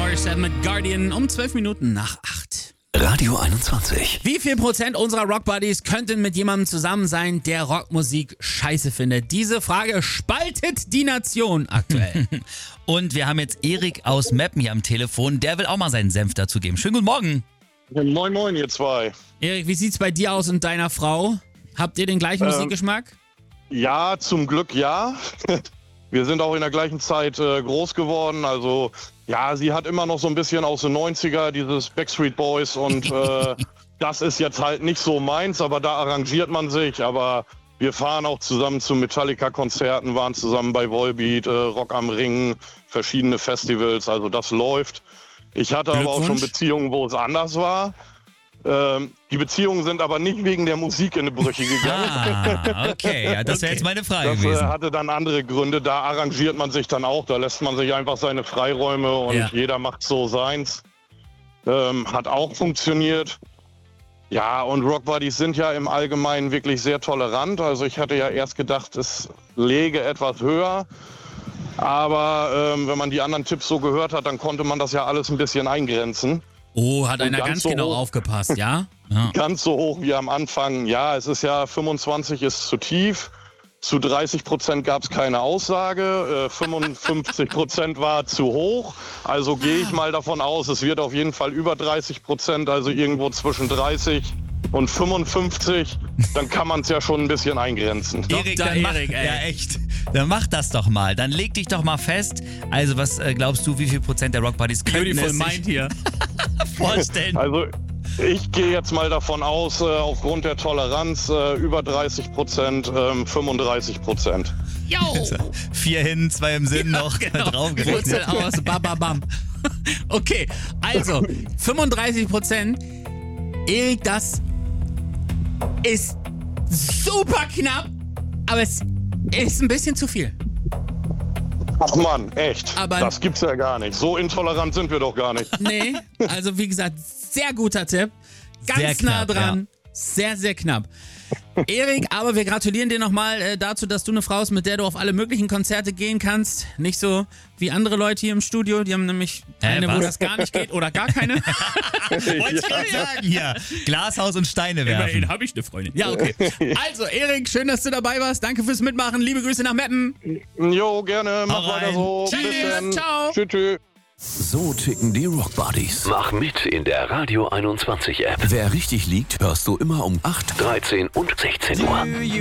Morissette mit Guardian um 12 Minuten nach 8. Radio 21. Wie viel Prozent unserer Rockbuddies könnten mit jemandem zusammen sein, der Rockmusik scheiße findet? Diese Frage spaltet die Nation aktuell. Und wir haben jetzt Erik aus Meppen hier am Telefon. Der will auch mal seinen Senf dazu geben. Schönen guten Morgen. Moin, moin, ihr zwei. Erik, wie sieht's bei dir aus und deiner Frau? Habt ihr den gleichen Musikgeschmack? Ja, zum Glück ja. Wir sind auch in der gleichen Zeit groß geworden. Also ja, sie hat immer noch so ein bisschen aus den 90er, dieses Backstreet Boys. Und das ist jetzt halt nicht so meins, aber da arrangiert man sich. Aber wir fahren auch zusammen zu Metallica-Konzerten, waren zusammen bei Volbeat, Rock am Ring, verschiedene Festivals. Also das läuft. Ich hatte aber auch schon Beziehungen, wo es anders war. Die Beziehungen sind aber nicht wegen der Musik in die Brüche gegangen. Ah, okay. Ja, das wäre jetzt meine Frage Das gewesen. hatte dann andere Gründe. Da arrangiert man sich dann auch. Da lässt man sich einfach seine Freiräume und jeder macht so seins. Hat auch funktioniert. Ja, und Rockbuddies sind ja im Allgemeinen wirklich sehr tolerant. Also ich hatte ja erst gedacht, es läge etwas höher. Aber wenn man die anderen Tipps so gehört hat, dann konnte man das ja alles ein bisschen eingrenzen. Oh, hat einer ganz so genau hoch. aufgepasst, ja? Ganz so hoch wie am Anfang. Ja, es ist ja 25 ist zu tief. Zu 30% gab es keine Aussage. 55% war zu hoch. Also gehe ich mal davon aus, es wird auf jeden Fall über 30%, also irgendwo zwischen 30 und 55. Dann kann man es ja schon ein bisschen eingrenzen. Erik, Dr. dann Erik, ey. ja echt. Dann mach das doch mal. Dann leg dich doch mal fest. Also was glaubst du, wie viel Prozent der Rockbuddies könnten Beautiful es Mind sich hier. vorstellen? Also ich gehe jetzt mal davon aus, aufgrund der Toleranz über 30%, 35%. Yo! 4 hin, 2 im Sinn noch Genau. draufgerechnet. Wurzel aus, bam. Okay, also 35%. Erik, das ist super knapp, aber es ist ein bisschen zu viel. Ach Mann, echt? Aber- Das gibt's ja gar nicht. So intolerant sind wir doch gar nicht. Nee, also wie gesagt, sehr guter Tipp. Ganz Sehr nah knapp, dran. Sehr, sehr knapp. Erik, aber wir gratulieren dir nochmal dazu, dass du eine Frau hast, mit der du auf alle möglichen Konzerte gehen kannst. Nicht so wie andere Leute hier im Studio. Die haben nämlich eine, wo was? das gar nicht geht oder gar keine. Wollte ich gerade sagen hier. Glashaus und Steine werfen. habe ich eine Freundin. Ja, okay. Also, Erik, schön, dass du dabei warst. Danke fürs Mitmachen. Liebe Grüße nach Meppen. Jo, gerne. Mach Hau weiter rein. so. Tschüss, Bis dann. ciao. Tschüss. So ticken die Rockbuddies. Mach mit in der Radio 21 App. Wer richtig liegt, hörst du immer um 8, 13 und 16 Uhr.